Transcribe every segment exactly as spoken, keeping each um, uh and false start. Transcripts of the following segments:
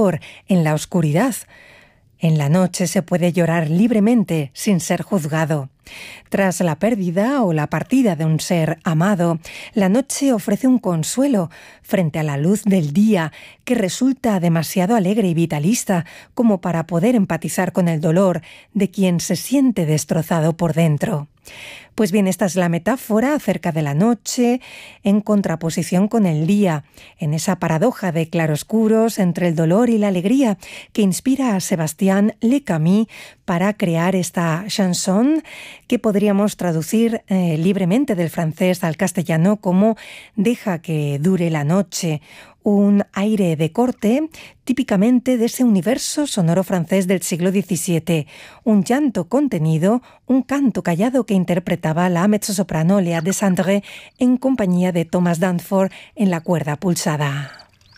dolor en la oscuridad. En la noche se puede llorar libremente sin ser juzgado. Tras la pérdida o la partida de un ser amado, la noche ofrece un consuelo frente a la luz del día que resulta demasiado alegre y vitalista como para poder empatizar con el dolor de quien se siente destrozado por dentro. Pues bien, esta es la metáfora acerca de la noche en contraposición con el día, en esa paradoja de claroscuros entre el dolor y la alegría que inspira a Sébastien Le Camus para crear esta chanson que podríamos traducir eh, libremente del francés al castellano como Deja que dure la noche, un aire de corte típicamente de ese universo sonoro francés del siglo diecisiete, un llanto contenido, un canto callado que interpretaba la mezzosoprano Léa Desandré en compañía de Thomas Danforth en la cuerda pulsada.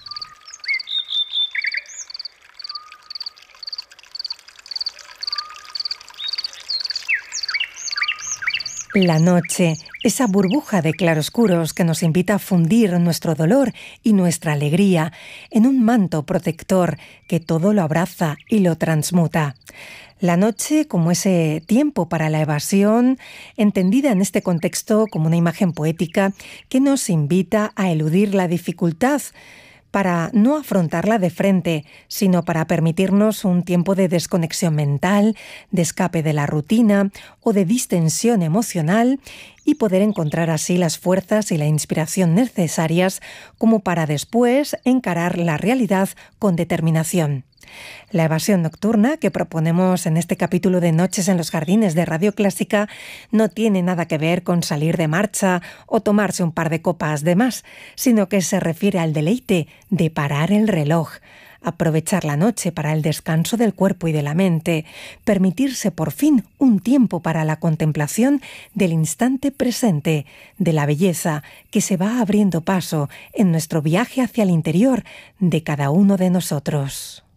La noche, esa burbuja de claroscuros que nos invita a fundir nuestro dolor y nuestra alegría en un manto protector que todo lo abraza y lo transmuta. La noche como ese tiempo para la evasión, entendida en este contexto como una imagen poética que nos invita a eludir la dificultad, para no afrontarla de frente, sino para permitirnos un tiempo de desconexión mental, de escape de la rutina o de distensión emocional y poder encontrar así las fuerzas y la inspiración necesarias como para después encarar la realidad con determinación. La evasión nocturna que proponemos en este capítulo de Noches en los Jardines de Radio Clásica no tiene nada que ver con salir de marcha o tomarse un par de copas de más, sino que se refiere al deleite de parar el reloj, aprovechar la noche para el descanso del cuerpo y de la mente, permitirse por fin un tiempo para la contemplación del instante presente, de la belleza que se va abriendo paso en nuestro viaje hacia el interior de cada uno de nosotros.